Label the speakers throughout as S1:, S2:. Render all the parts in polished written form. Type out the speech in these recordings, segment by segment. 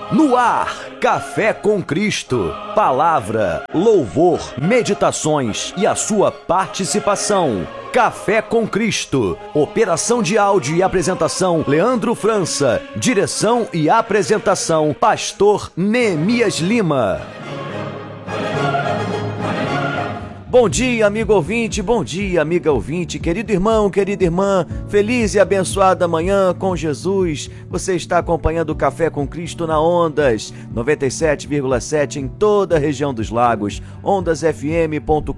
S1: No ar, Café com Cristo. Palavra, louvor, meditações e a sua participação. Café com Cristo. Operação de áudio e apresentação, Leandro França. Direção e apresentação, Pastor Neemias Lima. Bom dia, amigo ouvinte, bom dia, amiga ouvinte, querido irmão, querida irmã, feliz e abençoada manhã com Jesus. Você está acompanhando o Café com Cristo na Ondas, 97,7 em toda a região dos lagos, ondasfm.com.br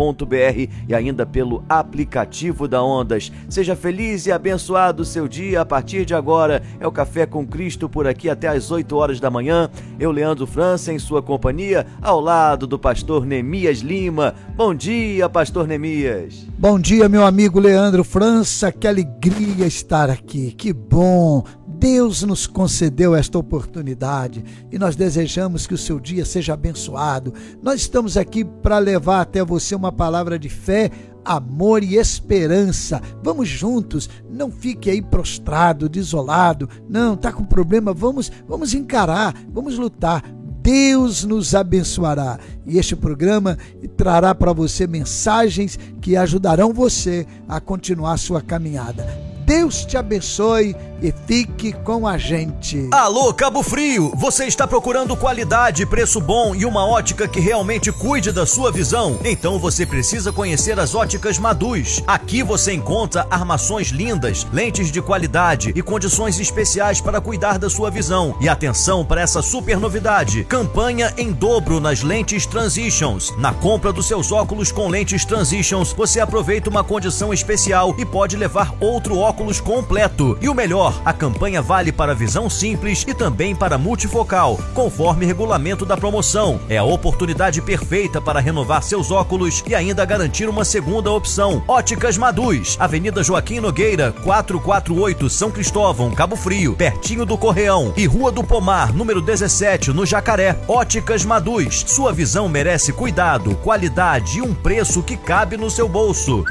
S1: e ainda pelo aplicativo da Ondas. Seja feliz e abençoado o seu dia. A partir de agora é o Café com Cristo por aqui até às 8 horas da manhã. Eu, Leandro França, em sua companhia, ao lado do pastor Neemias Lima. Bom dia, pastor Neemias.
S2: Bom dia, meu amigo Leandro França, que alegria estar aqui, que bom. Deus nos concedeu esta oportunidade e nós desejamos que o seu dia seja abençoado. Nós estamos aqui para levar até você uma palavra de fé, amor e esperança. Vamos juntos, não fique aí prostrado, desolado, não, tá com problema, vamos encarar, vamos lutar. Deus nos abençoará e este programa trará para você mensagens que ajudarão você a continuar sua caminhada. Deus te abençoe e fique com a gente.
S1: Alô, Cabo Frio! Você está procurando qualidade, preço bom e uma ótica que realmente cuide da sua visão? Então você precisa conhecer as óticas Maduz. Aqui você encontra armações lindas, lentes de qualidade e condições especiais para cuidar da sua visão. E atenção para essa super novidade: campanha em dobro nas lentes Transitions. Na compra dos seus óculos com lentes Transitions, você aproveita uma condição especial e pode levar outro óculos completo. E o melhor, a campanha vale para visão simples e também para multifocal, conforme regulamento da promoção. É a oportunidade perfeita para renovar seus óculos e ainda garantir uma segunda opção. Óticas Maduz, Avenida Joaquim Nogueira, 448, São Cristóvão, Cabo Frio, pertinho do Correão, e Rua do Pomar, número 17, no Jacaré. Óticas Maduz, sua visão merece cuidado, qualidade e um preço que cabe no seu bolso.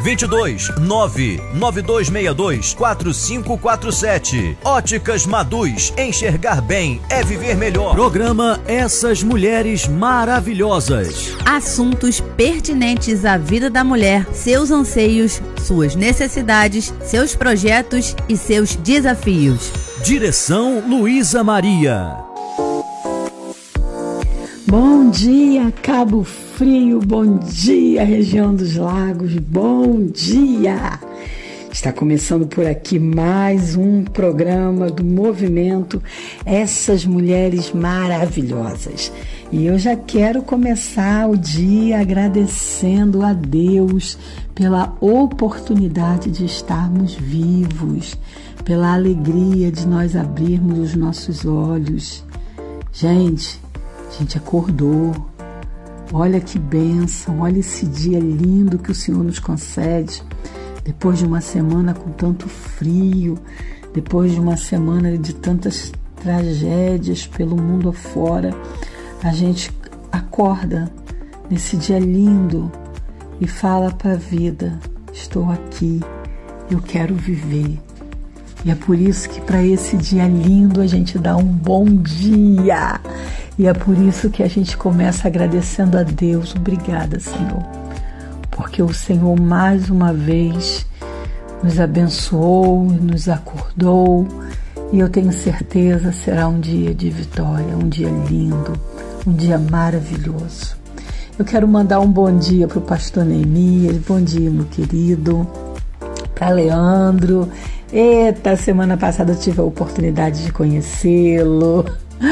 S1: 22-99262-4547. Óticas Maduz, enxergar bem é viver melhor. Programa Essas Mulheres Maravilhosas.
S3: Assuntos pertinentes à vida da mulher, seus anseios, suas necessidades, seus projetos e seus desafios.
S1: Direção Luísa Maria.
S4: Bom dia, Cabo Frio, bom dia, região dos lagos, bom dia! Está começando por aqui mais um programa do movimento Essas Mulheres Maravilhosas. E eu já quero começar o dia agradecendo a Deus pela oportunidade de estarmos vivos, pela alegria de nós abrirmos os nossos olhos. Gente, a gente acordou. Olha que bênção, olha esse dia lindo que o Senhor nos concede. Depois de uma semana com tanto frio, depois de uma semana de tantas tragédias pelo mundo afora, a gente acorda nesse dia lindo e fala para a vida: estou aqui, eu quero viver. E é por isso que para esse dia lindo a gente dá um bom dia. E é por isso que a gente começa agradecendo a Deus. Obrigada, Senhor. Porque o Senhor mais uma vez nos abençoou, nos acordou, e eu tenho certeza será um dia de vitória, um dia lindo, um dia maravilhoso. Eu quero mandar um bom dia para o pastor Neemias, bom dia, meu querido, para Leandro. Eita, semana passada eu tive a oportunidade de conhecê-lo.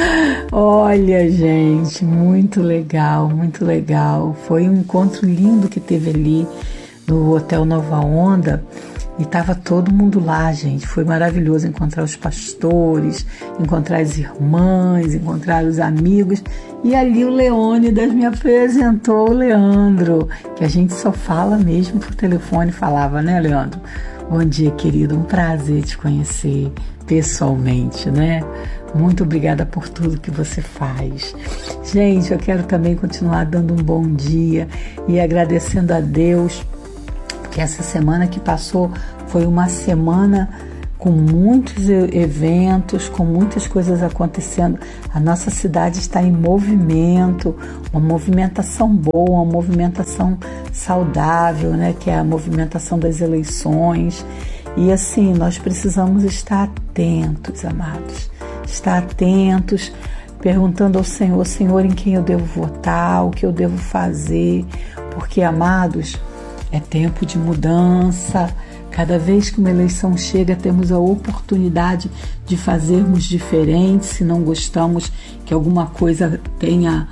S4: Olha, gente, muito legal, muito legal. Foi um encontro lindo que teve ali no Hotel Nova Onda e estava todo mundo lá, gente. Foi maravilhoso encontrar os pastores, encontrar as irmãs, encontrar os amigos. E ali o Leônidas me apresentou o Leandro, que a gente só fala mesmo por telefone, falava, né, Leandro? Bom dia, querido, um prazer te conhecer pessoalmente, né? Muito obrigada por tudo que você faz. Gente, eu quero também continuar dando um bom dia e agradecendo a Deus, porque essa semana que passou foi uma semana com muitos eventos, com muitas coisas acontecendo. A nossa cidade está em movimento, uma movimentação boa, uma movimentação saudável, né? Que é a movimentação das eleições. E assim, nós precisamos estar atentos, amados, estar atentos, perguntando ao Senhor, Senhor, em quem eu devo votar, o que eu devo fazer, porque, amados, é tempo de mudança. Cada vez que uma eleição chega, temos a oportunidade de fazermos diferente. Se não gostamos que alguma coisa tenha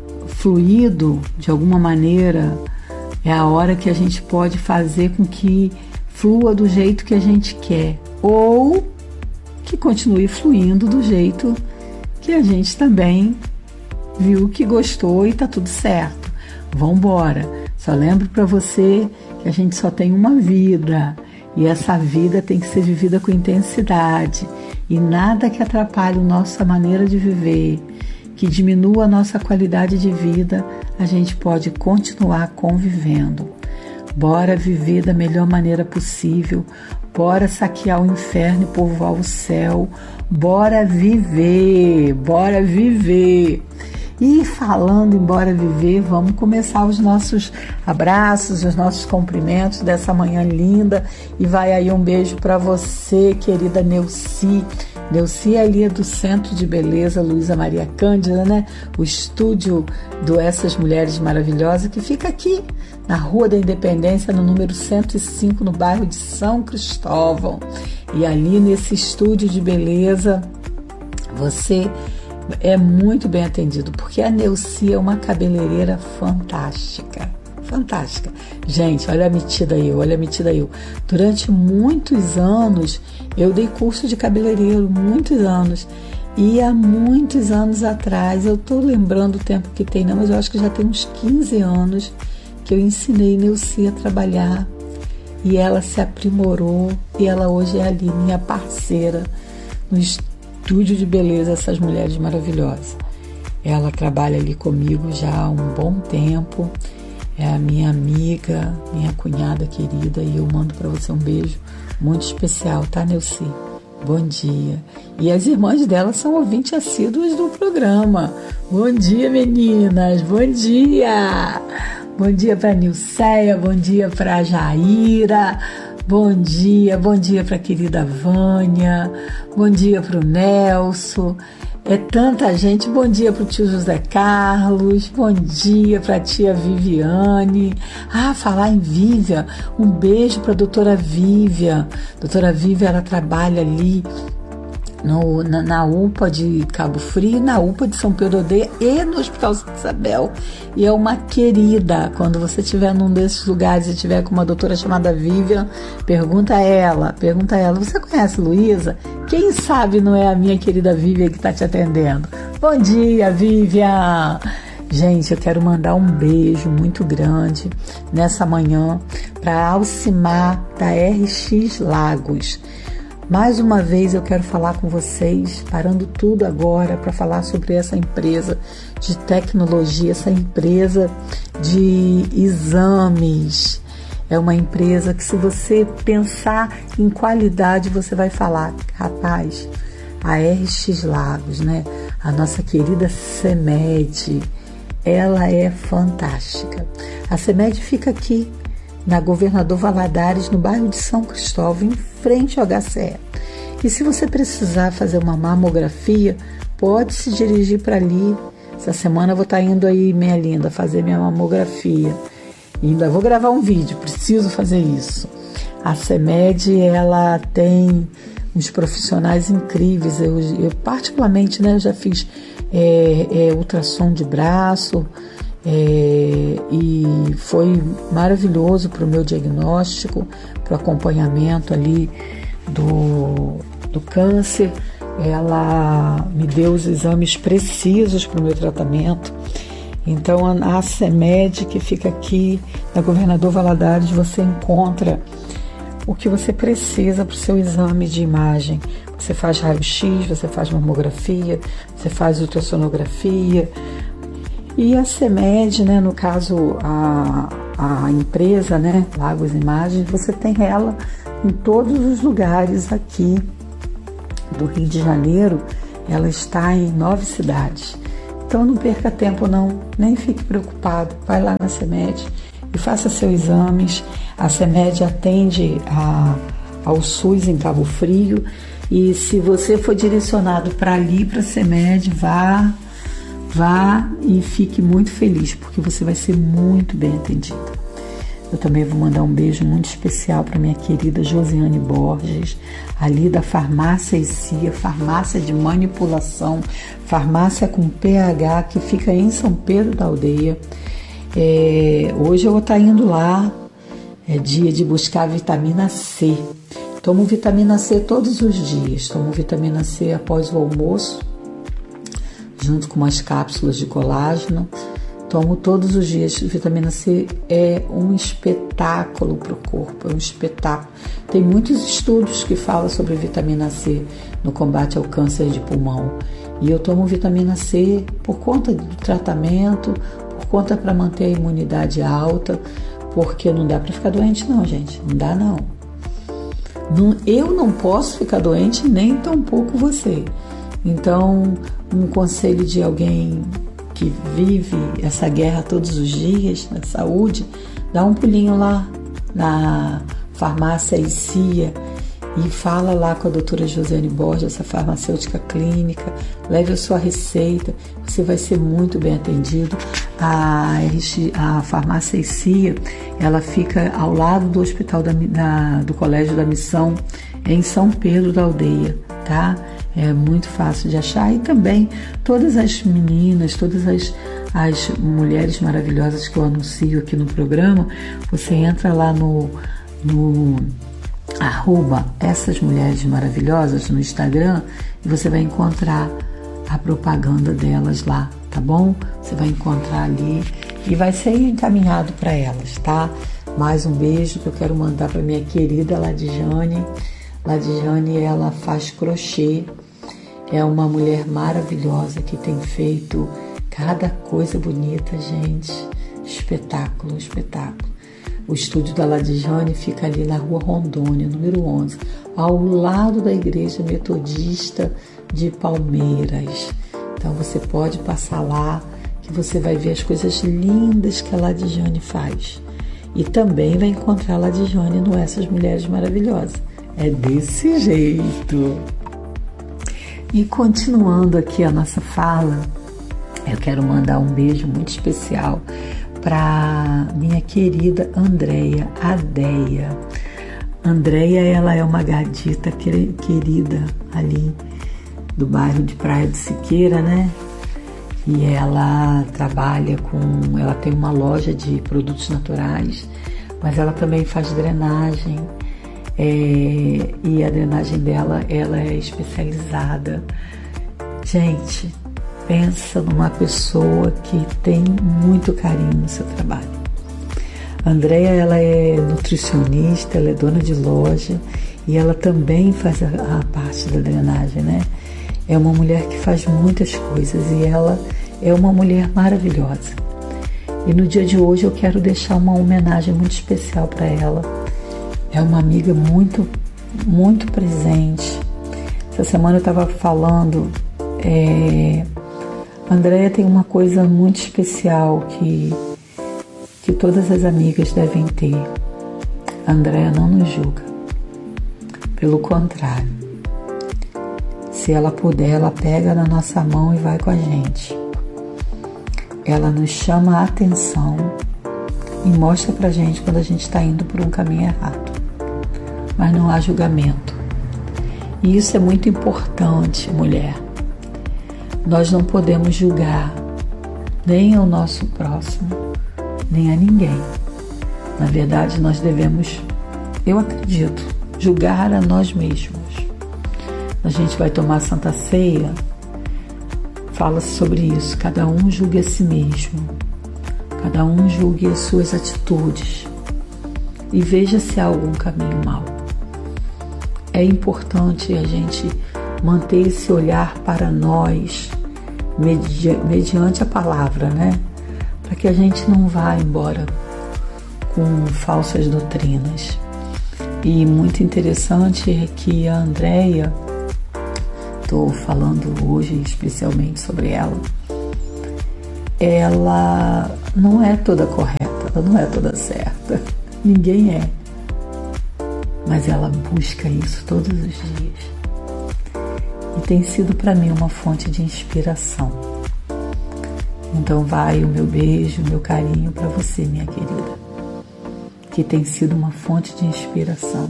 S4: fluído de alguma maneira, é a hora que a gente pode fazer com que flua do jeito que a gente quer, ou que continue fluindo do jeito que a gente também viu que gostou e tá tudo certo. Vambora! Só lembro para você que a gente só tem uma vida. E essa vida tem que ser vivida com intensidade. E nada que atrapalhe a nossa maneira de viver, que diminua a nossa qualidade de vida, a gente pode continuar convivendo. Bora viver da melhor maneira possível. Bora saquear o inferno e povoar o céu. Bora viver. Bora viver. E falando em Bora Viver, vamos começar os nossos abraços, os nossos cumprimentos dessa manhã linda. E vai aí um beijo para você, querida Neuci. Neuci é ali do Centro de Beleza Luísa Maria Cândida, né? O estúdio do Essas Mulheres Maravilhosas, que fica aqui na Rua da Independência, no número 105, no bairro de São Cristóvão. E ali nesse estúdio de beleza, você é muito bem atendido, porque a Neuci é uma cabeleireira fantástica. Fantástica. Gente, olha a metida eu, olha a metida eu. Durante muitos anos, eu dei curso de cabeleireiro, muitos anos. E há muitos anos atrás, eu tô lembrando o tempo que tem, não, mas eu acho que já tem uns 15 anos que eu ensinei Neuci a trabalhar. E ela se aprimorou, e ela hoje é ali minha parceira no estúdio de beleza Essas Mulheres Maravilhosas. Ela trabalha ali comigo já há um bom tempo, é a minha amiga, minha cunhada querida, e eu mando para você um beijo muito especial, tá, Neuci? Bom dia. E as irmãs dela são ouvintes assíduas do programa. Bom dia, meninas, bom dia! Bom dia para Nilceia, bom dia para Jaira, bom dia para a querida Vânia, bom dia para o Nelson, é tanta gente, bom dia para o tio José Carlos, bom dia para a tia Viviane. Falar em Vívia, um beijo para a doutora Vívia. Doutora Vívia, ela trabalha ali na UPA de Cabo Frio, na UPA de São Pedro Odeia e no Hospital Santa Isabel, e é uma querida. Quando você estiver num desses lugares e estiver com uma doutora chamada Vivian, pergunta a ela, você conhece Luísa? Quem sabe não é a minha querida Vivian que está te atendendo? Bom dia, Vivian! Gente, eu quero mandar um beijo muito grande nessa manhã para Alcimar da RX Lagos. Mais uma vez eu quero falar com vocês, parando tudo agora para falar sobre essa empresa de tecnologia, essa empresa de exames. É uma empresa que, se você pensar em qualidade, você vai falar, rapaz, a RX Lagos, né? A nossa querida CEMED, ela é fantástica. A CEMED fica aqui na Governador Valadares, no bairro de São Cristóvão, em frente ao HCE. E se você precisar fazer uma mamografia, pode se dirigir para ali. Essa semana eu vou estar indo aí, minha linda, fazer minha mamografia. E ainda vou gravar um vídeo, preciso fazer isso. A CEMED, ela tem uns profissionais incríveis. Eu particularmente, né, eu já fiz ultrassom de braço, e foi maravilhoso para o meu diagnóstico, para o acompanhamento ali do câncer. Ela me deu os exames precisos para o meu tratamento. Então, a CEMED, que fica aqui na Governador Valadares, você encontra o que você precisa para o seu exame de imagem. Você faz raio-x, você faz mamografia, você faz ultrassonografia. E a CEMED, né, no caso a empresa, né, Lagos Imagens, você tem ela em todos os lugares aqui do Rio de Janeiro. Ela está em 9 cidades. Então não perca tempo não, nem fique preocupado. Vai lá na CEMED e faça seus exames. A CEMED atende ao SUS em Cabo Frio. E se você for direcionado para ali, para a CEMED, vá e fique muito feliz, porque você vai ser muito bem atendida. Eu também vou mandar um beijo muito especial para minha querida Josiane Borges, ali da Farmácia Cia, farmácia de manipulação, farmácia com PH, que fica em São Pedro da Aldeia. Hoje eu vou estar indo lá, é dia de buscar vitamina C. Tomo vitamina C todos os dias, tomo vitamina C após o almoço, junto com umas cápsulas de colágeno. Tomo todos os dias. Vitamina C é um espetáculo para o corpo, é um espetáculo. Tem muitos estudos que falam sobre vitamina C no combate ao câncer de pulmão. E eu tomo vitamina C por conta do tratamento, por conta para manter a imunidade alta, porque não dá para ficar doente não, gente. Não dá não. Eu não posso ficar doente, nem tampouco você. Então, um conselho de alguém que vive essa guerra todos os dias na saúde, dá um pulinho lá na Farmácia Cia e fala lá com a doutora Josiane Borges, essa farmacêutica clínica, leve a sua receita, você vai ser muito bem atendido. A Farmácia Cia, ela fica ao lado do Hospital do Colégio da Missão, em São Pedro da Aldeia, tá? É muito fácil de achar. E também todas as meninas, todas as mulheres maravilhosas que eu anuncio aqui no programa, você entra lá no @essas mulheres maravilhosas no Instagram e você vai encontrar a propaganda delas lá, tá bom? Você vai encontrar ali e vai ser encaminhado para elas, tá? Mais um beijo que eu quero mandar para minha querida Ladijane. Ladijane, ela faz crochê. É uma mulher maravilhosa que tem feito cada coisa bonita, gente. Espetáculo, espetáculo. O estúdio da Ladijane fica ali na Rua Rondônia, número 11, ao lado da Igreja Metodista de Palmeiras. Então você pode passar lá, que você vai ver as coisas lindas que a Ladijane faz. E também vai encontrar a Ladijane no Essas Mulheres Maravilhosas. É desse jeito. E continuando aqui a nossa fala, eu quero mandar um beijo muito especial para minha querida Andréia Adeia. Andréia, ela é uma gadita querida ali do bairro de Praia do Siqueira, né? E ela ela tem uma loja de produtos naturais, mas ela também faz drenagem. E a drenagem dela, ela é especializada. Gente, pensa numa pessoa que tem muito carinho no seu trabalho. A Andréia, ela é nutricionista, ela é dona de loja e ela também faz a parte da drenagem, né? É uma mulher que faz muitas coisas e ela é uma mulher maravilhosa. E no dia de hoje eu quero deixar uma homenagem muito especial para ela. É uma amiga muito, muito presente. Essa semana eu estava falando, a Andréia tem uma coisa muito especial que todas as amigas devem ter. A Andréia não nos julga. Pelo contrário. Se ela puder, ela pega na nossa mão e vai com a gente. Ela nos chama a atenção e mostra pra gente quando a gente está indo por um caminho errado. Mas não há julgamento. E isso é muito importante, mulher. Nós não podemos julgar nem ao nosso próximo, nem a ninguém. Na verdade, nós devemos, eu acredito, julgar a nós mesmos. A gente vai tomar a Santa Ceia, fala-se sobre isso. Cada um julgue a si mesmo. Cada um julgue as suas atitudes. E veja se há algum caminho mau. É importante a gente manter esse olhar para nós, mediante a palavra, né? Para que a gente não vá embora com falsas doutrinas. E muito interessante é que a Andréia, estou falando hoje especialmente sobre ela não é toda correta, ela não é toda certa, ninguém é, mas ela busca isso todos os dias e tem sido para mim uma fonte de inspiração. Então vai o meu beijo, o meu carinho para você, minha querida, que tem sido uma fonte de inspiração,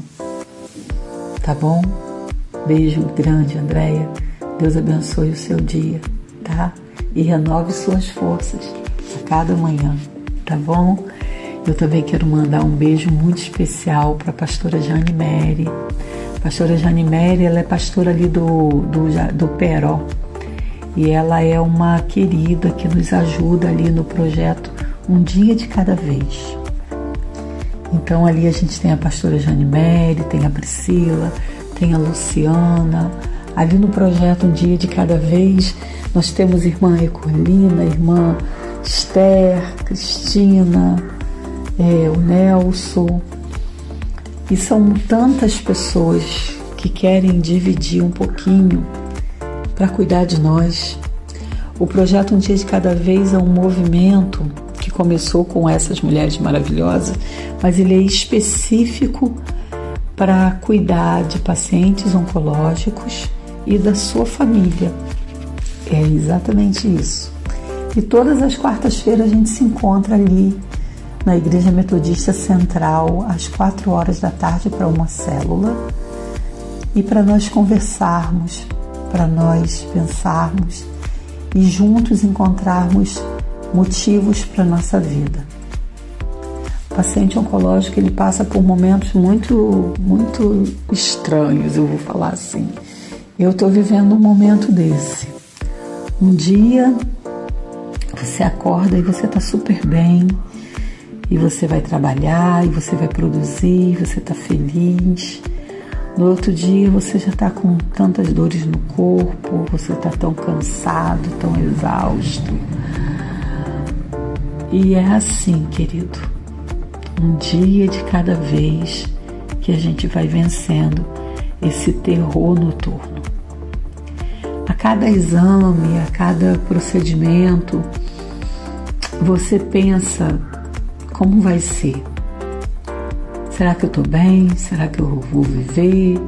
S4: tá bom? Beijo grande, Andréia, Deus abençoe o seu dia, tá? E renove suas forças a cada manhã, tá bom? Eu também quero mandar um beijo muito especial para a pastora Jane Mary. A pastora Jane Mary, ela é pastora ali do Peró. E ela é uma querida que nos ajuda ali no projeto Um Dia de Cada Vez. Então ali a gente tem a pastora Jane Mary, tem a Priscila, tem a Luciana. Ali no projeto Um Dia de Cada Vez, nós temos a irmã Ecolina, a irmã Esther, Cristina, o Nelson. E são tantas pessoas que querem dividir um pouquinho para cuidar de nós. O projeto Um Dia de Cada Vez é um movimento que começou com essas mulheres maravilhosas, mas ele é específico para cuidar de pacientes oncológicos e da sua família. É exatamente isso. E todas as quartas-feiras a gente se encontra ali na Igreja Metodista Central às 4 horas da tarde para uma célula e para nós conversarmos, para nós pensarmos e juntos encontrarmos motivos para a nossa vida. O paciente oncológico, ele passa por momentos muito estranhos, eu vou falar assim. Eu estou vivendo um momento desse. Um dia você acorda e você está super bem, e você vai trabalhar, e você vai produzir, e você está feliz. No outro dia você já está com tantas dores no corpo, você está tão cansado, tão exausto. E é assim, querido, um dia de cada vez que a gente vai vencendo esse terror noturno. A cada exame, a cada procedimento, você pensa, como vai ser? Será que eu estou bem? Será que eu vou viver?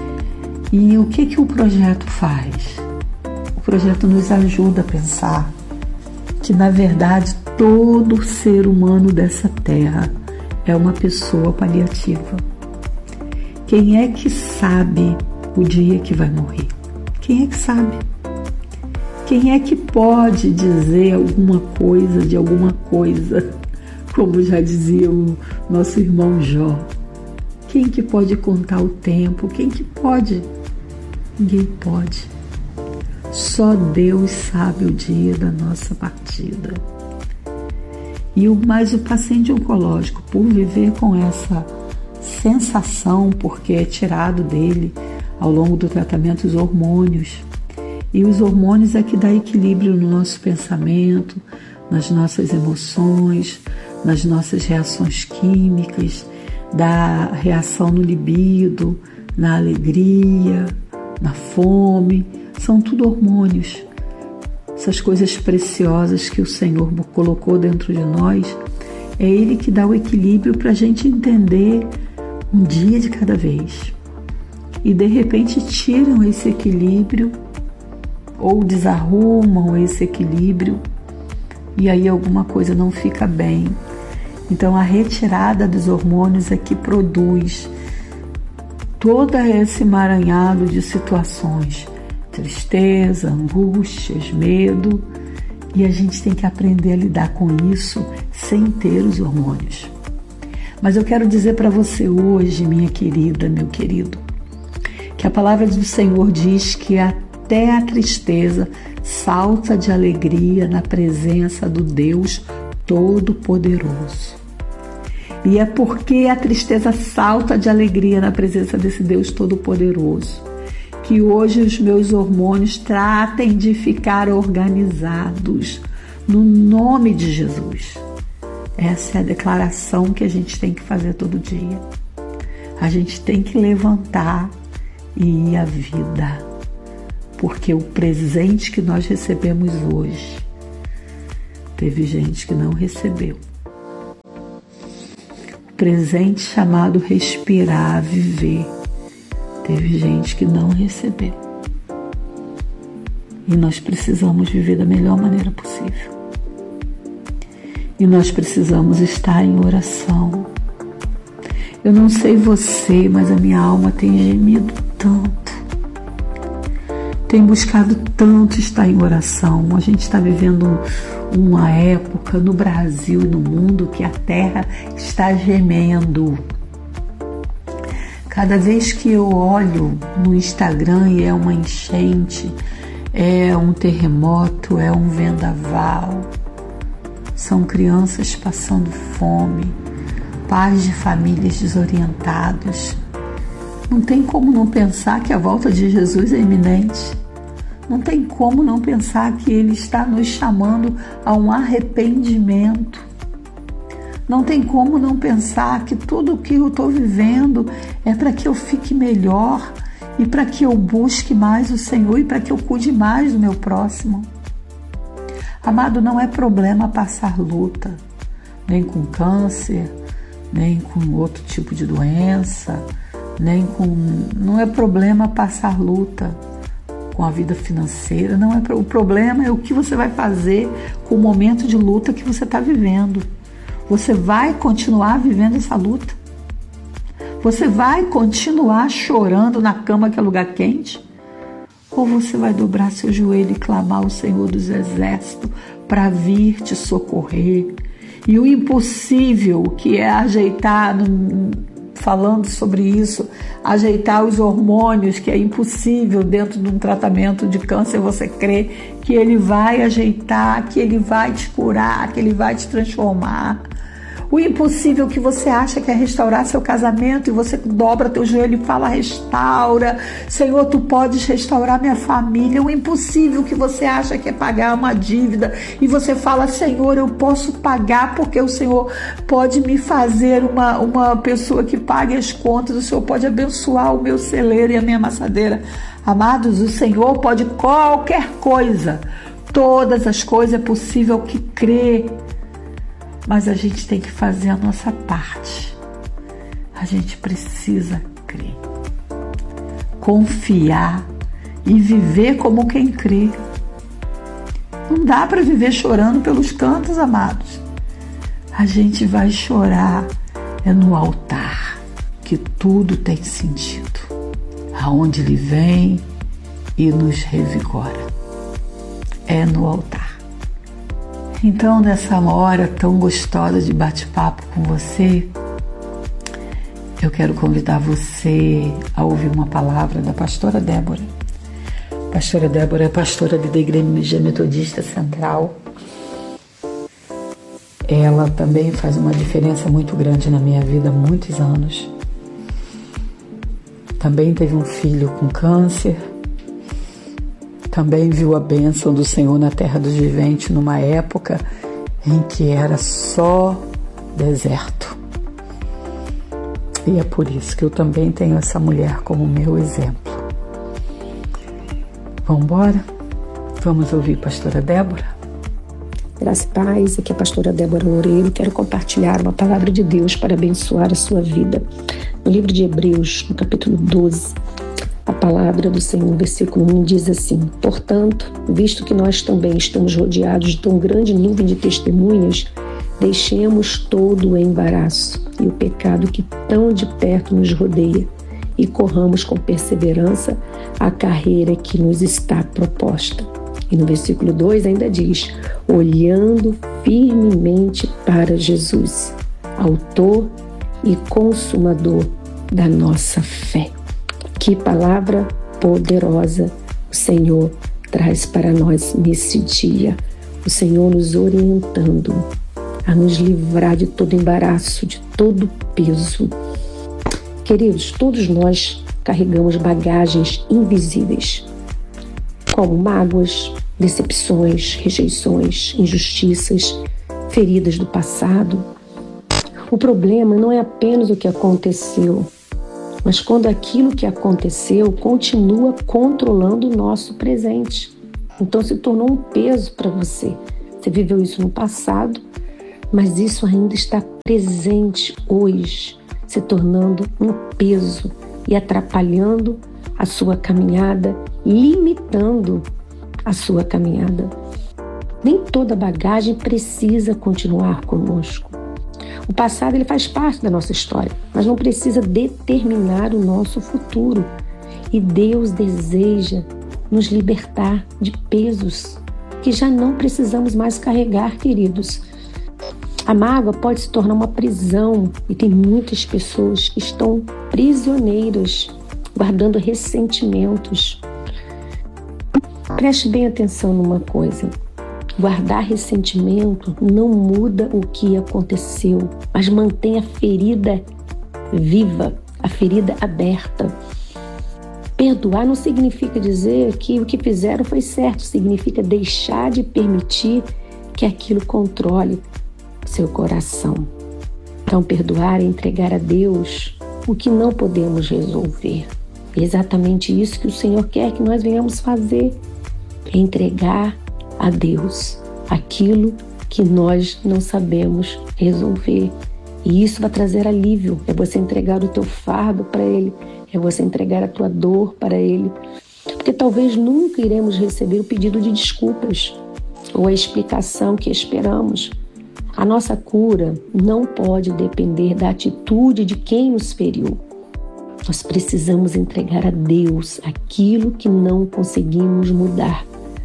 S4: E o que o projeto faz? O projeto nos ajuda a pensar que, na verdade, todo ser humano dessa terra é uma pessoa paliativa. Quem é que sabe o dia que vai morrer? Quem é que sabe? Quem é que pode dizer alguma coisa de alguma coisa? Como já dizia o nosso irmão Jó. Quem que pode contar o tempo? Quem que pode? Ninguém pode. Só Deus sabe o dia da nossa partida. Mas o paciente oncológico, por viver com essa sensação, porque é tirado dele ao longo do tratamento os hormônios. E os hormônios é que dá equilíbrio no nosso pensamento, nas nossas emoções, nas nossas reações químicas, da reação no libido, na alegria, na fome. São tudo hormônios. Essas coisas preciosas que o Senhor colocou dentro de nós, é Ele que dá o equilíbrio para a gente entender um dia de cada vez. E de repente tiram esse equilíbrio ou desarrumam esse equilíbrio e aí alguma coisa não fica bem. Então a retirada dos hormônios é que produz todo esse emaranhado de situações, tristeza, angústias, medo, e a gente tem que aprender a lidar com isso sem ter os hormônios. Mas eu quero dizer para você hoje, minha querida, meu querido, que a palavra do Senhor diz que até a tristeza salta de alegria na presença do Deus Todo-Poderoso. E é porque a tristeza salta de alegria na presença desse Deus Todo-Poderoso que hoje os meus hormônios tratem de ficar organizados no nome de Jesus. Essa é a declaração que a gente tem que fazer todo dia. A gente tem que levantar e ir à vida, porque o presente que nós recebemos hoje, teve gente que não recebeu. O presente chamado respirar, viver, teve gente que não recebeu. E nós precisamos viver da melhor maneira possível. E nós precisamos estar em oração. Eu não sei você, mas a minha alma tem gemido tanto. Tem buscado tanto estar em oração. A gente está vivendo uma época no Brasil e no mundo que a terra está gemendo. Cada vez que eu olho no Instagram e é uma enchente, é um terremoto, é um vendaval, são crianças passando fome, pais de famílias desorientados. Não tem como não pensar que a volta de Jesus é iminente. Não tem como não pensar que Ele está nos chamando a um arrependimento. Não tem como não pensar que tudo o que eu estou vivendo é para que eu fique melhor e para que eu busque mais o Senhor e para que eu cuide mais do meu próximo. Amado, não é problema passar luta, nem com câncer, nem com outro tipo de doença, não é problema passar luta com a vida financeira, não é. O problema é o que você vai fazer com o momento de luta que você está vivendo. Você vai continuar vivendo essa luta? Você vai continuar chorando na cama que é lugar quente? Ou você vai dobrar seu joelho e clamar ao Senhor dos Exércitos para vir te socorrer? E o impossível, que é ajeitar, falando sobre isso, ajeitar os hormônios, que é impossível dentro de um tratamento de câncer, você crê que Ele vai ajeitar, que Ele vai te curar, que Ele vai te transformar. O impossível que você acha que é restaurar seu casamento e você dobra teu joelho e fala: restaura, Senhor, tu podes restaurar minha família. O impossível que você acha que é pagar uma dívida e você fala: Senhor, eu posso pagar porque o Senhor pode me fazer uma pessoa que pague as contas, o Senhor pode abençoar o meu celeiro e a minha amassadeira. Amados, o Senhor pode qualquer coisa, todas as coisas é possível que crê. Mas a gente tem que fazer a nossa parte. A gente precisa crer, confiar e viver como quem crê. Não dá para viver chorando pelos cantos, amados. A gente vai chorar no altar, que tudo tem sentido. Aonde Ele vem e nos revigora. É no altar. Então, nessa hora tão gostosa de bate-papo com você, eu quero convidar você a ouvir uma palavra da pastora Débora. A pastora Débora é pastora da Igreja Metodista Central. Ela também faz uma diferença muito grande na minha vida há muitos anos. Também teve um filho com câncer. Também viu a bênção do Senhor na terra dos viventes numa época em que era só deserto. E é por isso que eu também tenho essa mulher como meu exemplo. Vamos embora? Vamos ouvir a pastora Débora?
S5: Graça e paz, aqui é a pastora Débora Loureiro. Quero compartilhar uma palavra de Deus para abençoar a sua vida. No livro de Hebreus, no capítulo 12, a palavra do Senhor, versículo 1, diz assim: portanto, visto que nós também estamos rodeados de tão grande nuvem de testemunhas, deixemos todo o embaraço e o pecado que tão de perto nos rodeia e corramos com perseverança a carreira que nos está proposta. E no versículo 2 ainda diz: olhando firmemente para Jesus, autor e consumador da nossa fé. Que palavra poderosa o Senhor traz para nós nesse dia. O Senhor nos orientando a nos livrar de todo embaraço, de todo peso. Queridos, todos nós carregamos bagagens invisíveis, como mágoas, decepções, rejeições, injustiças, feridas do passado. O problema não é apenas o que aconteceu, mas quando aquilo que aconteceu continua controlando o nosso presente. Então se tornou um peso para você. Você viveu isso no passado, mas isso ainda está presente hoje, se tornando um peso e atrapalhando a sua caminhada, limitando a sua caminhada. Nem toda bagagem precisa continuar conosco. O passado ele faz parte da nossa história, mas não precisa determinar o nosso futuro. E Deus deseja nos libertar de pesos que já não precisamos mais carregar, queridos. A mágoa pode se tornar uma prisão e tem muitas pessoas que estão prisioneiras, guardando ressentimentos. Preste bem atenção numa coisa. Guardar ressentimento não muda o que aconteceu, mas mantém a ferida viva, a ferida aberta. Perdoar não significa dizer que o que fizeram foi certo, significa deixar de permitir que aquilo controle seu coração. Então, perdoar é entregar a Deus o que não podemos resolver. É exatamente isso que o Senhor quer que nós venhamos fazer, é entregar a Deus aquilo que nós não sabemos resolver. E isso vai trazer alívio, é você entregar o teu fardo para Ele, é você entregar a tua dor para Ele. Porque talvez nunca iremos receber o pedido de desculpas ou a explicação que esperamos. A nossa cura não pode depender da atitude de quem nos feriu. Nós precisamos entregar a Deus aquilo que não conseguimos mudar.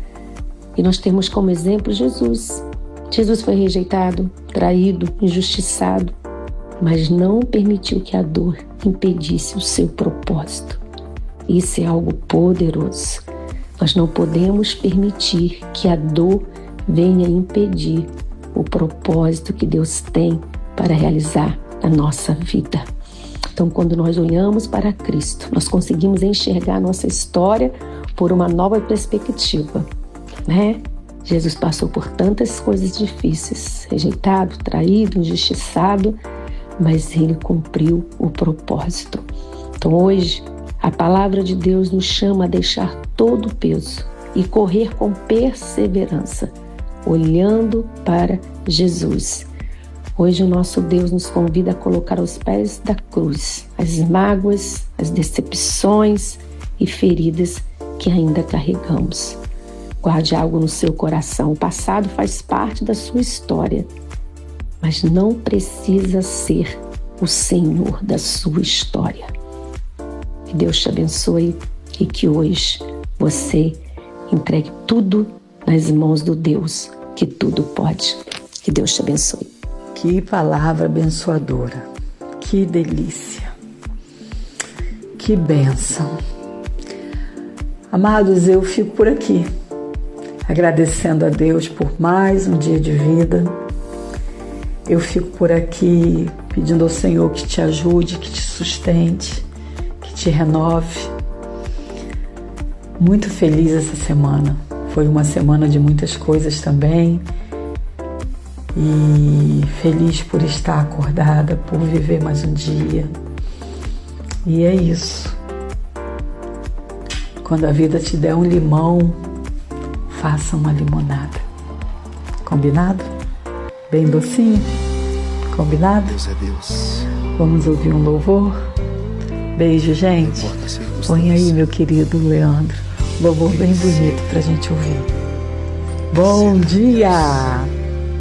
S5: E nós temos como exemplo Jesus. Jesus foi rejeitado, traído, injustiçado, mas não permitiu que a dor impedisse o seu propósito. Isso é algo poderoso. Nós não podemos permitir que a dor venha impedir o propósito que Deus tem para realizar na nossa vida. Então, quando nós olhamos para Cristo, nós conseguimos enxergar a nossa história por uma nova perspectiva, né? Jesus passou por tantas coisas difíceis, rejeitado, traído, injustiçado, mas Ele cumpriu o propósito. Então, hoje, a palavra de Deus nos chama a deixar todo o peso e correr com perseverança, olhando para Jesus. Hoje o nosso Deus nos convida a colocar aos pés da cruz as mágoas, as decepções e feridas que ainda carregamos. Guarde algo no seu coração. O passado faz parte da sua história, mas não precisa ser o Senhor da sua história. Que Deus te abençoe e que hoje você entregue tudo nas mãos do Deus que tudo pode. Que Deus te abençoe.
S4: Que palavra abençoadora, que delícia, que bênção. Amados, eu fico por aqui, agradecendo a Deus por mais um dia de vida. Eu fico por aqui pedindo ao Senhor que te ajude, que te sustente, que te renove. Muito feliz essa semana, foi uma semana de muitas coisas também. E feliz por estar acordada, por viver mais um dia. E é isso. Quando a vida te der um limão, faça uma limonada. Combinado? Bem docinho? Combinado?
S6: Deus é Deus.
S4: Vamos ouvir um louvor? Beijo, gente. Põe aí, meu querido Leandro. Louvor bem bonito pra gente ouvir. Bom dia!